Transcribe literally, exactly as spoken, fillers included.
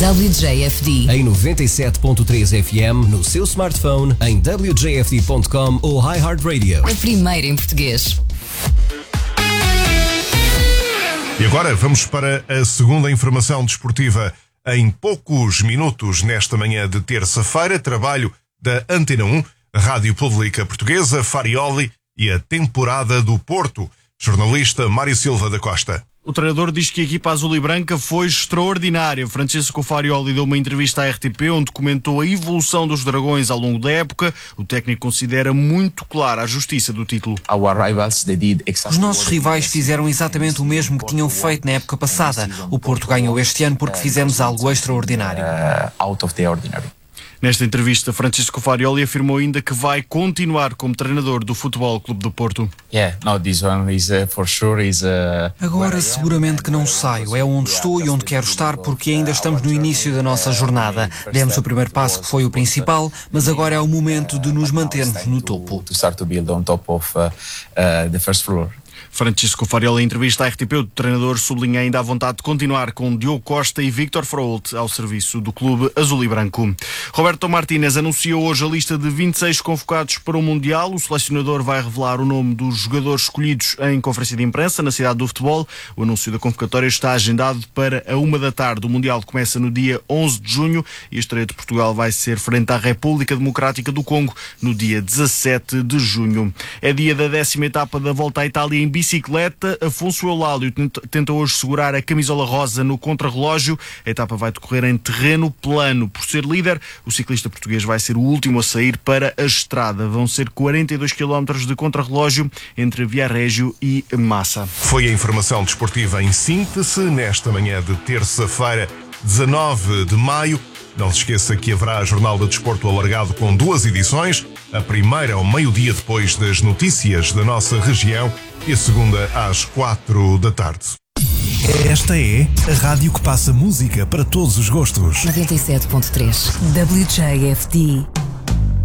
W J F D. Em noventa e sete ponto três F M, no seu smartphone, em w j f d ponto com ou iHeartRadio. A primeira em português. E agora vamos para a segunda informação desportiva. Em poucos minutos, nesta manhã de terça-feira, trabalho da Antena um, Rádio Pública Portuguesa, Farioli e a temporada do Porto. Jornalista Mário Silva da Costa. O treinador diz que a equipa azul e branca foi extraordinária. Francisco Farioli deu uma entrevista à R T P onde comentou a evolução dos Dragões ao longo da época. O técnico considera muito clara a justiça do título. Os nossos rivais fizeram exatamente o mesmo que tinham feito na época passada. O Porto ganhou este ano porque fizemos algo extraordinário. Nesta entrevista, Francisco Farioli afirmou ainda que vai continuar como treinador do Futebol Clube do Porto. Agora seguramente que não saio. É onde estou e onde quero estar porque ainda estamos no início da nossa jornada. Demos o primeiro passo que foi o principal, mas agora é o momento de nos mantermos no topo. Francisco Farioli, em entrevista à R T P, o treinador sublinha ainda a vontade de continuar com Diogo Costa e Víctor Frault ao serviço do clube azul e branco. Roberto Martínez anunciou hoje a lista de vinte e seis convocados para o Mundial. O selecionador vai revelar o nome dos jogadores escolhidos em conferência de imprensa na cidade do futebol. O anúncio da convocatória está agendado para a uma da tarde. O Mundial começa no dia onze de junho e a estreia de Portugal vai ser frente à República Democrática do Congo no dia dezassete de junho. É dia da décima etapa da Volta à Itália em bicicleta. Afonso Eulálio tenta hoje segurar a camisola rosa no contrarrelógio. A etapa vai decorrer em terreno plano. Por ser líder, o ciclista português vai ser o último a sair para a estrada. Vão ser quarenta e dois quilómetros de contrarrelógio entre Viarrégio e Massa. Foi a informação desportiva em síntese nesta manhã de terça-feira, dezanove de maio. Não se esqueça que haverá Jornal do Desporto alargado com duas edições. A primeira ao meio-dia depois das notícias da nossa região e a segunda às quatro da tarde. Esta é a rádio que passa música para todos os gostos. noventa e sete ponto três W J F D.